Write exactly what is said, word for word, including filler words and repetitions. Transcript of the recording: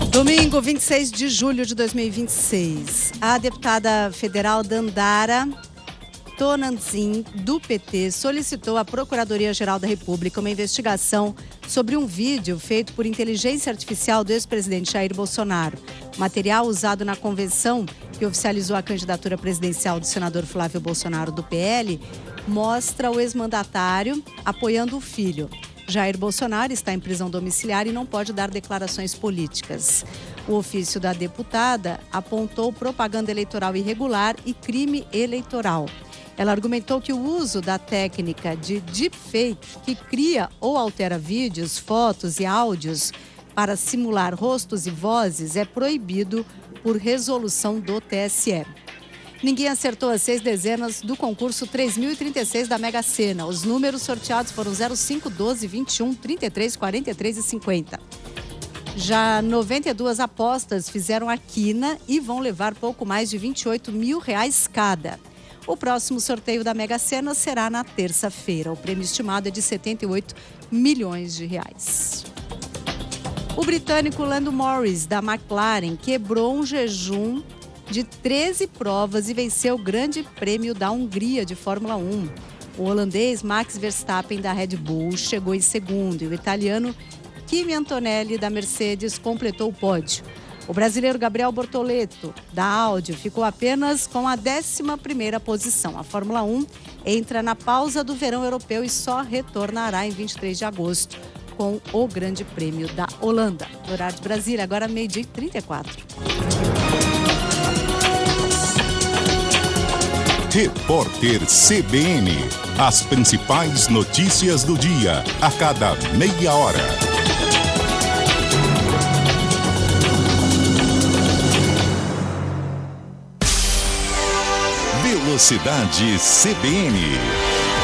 Domingo, vinte e seis de julho de dois mil e vinte e seis. A deputada federal Dandara Tonantzin, do P T, solicitou à Procuradoria-Geral da República uma investigação sobre um vídeo feito por inteligência artificial do ex-presidente Jair Bolsonaro. O material usado na convenção que oficializou a candidatura presidencial do senador Flávio Bolsonaro, do P L, mostra o ex-mandatário apoiando o filho. Jair Bolsonaro está em prisão domiciliar e não pode dar declarações políticas. O ofício da deputada apontou propaganda eleitoral irregular e crime eleitoral. Ela argumentou que o uso da técnica de deepfake, que cria ou altera vídeos, fotos e áudios para simular rostos e vozes, é proibido por resolução do T S E. Ninguém acertou as seis dezenas do concurso três mil e trinta e seis da Mega Sena. Os números sorteados foram zero, cinco, doze, vinte e um, trinta e três, quarenta e três e cinquenta. Já noventa e duas apostas fizeram a quina e vão levar pouco mais de vinte e oito mil reais cada. O próximo sorteio da Mega Sena será na terça-feira. O prêmio estimado é de setenta e oito milhões de reais. O britânico Lando Norris, da McLaren, quebrou um jejum de treze provas e venceu o Grande Prêmio da Hungria de Fórmula um. O holandês Max Verstappen, da Red Bull, chegou em segundo e o italiano Kimi Antonelli, da Mercedes, completou o pódio. O brasileiro Gabriel Bortoleto, da Audi, ficou apenas com a décima primeira posição. A Fórmula um entra na pausa do verão europeu e só retornará em vinte e três de agosto com o Grande Prêmio da Holanda. Horário de Brasília, agora meio-dia e trinta e quatro. Repórter C B N. As principais notícias do dia, a cada meia hora. Velocidade C B N.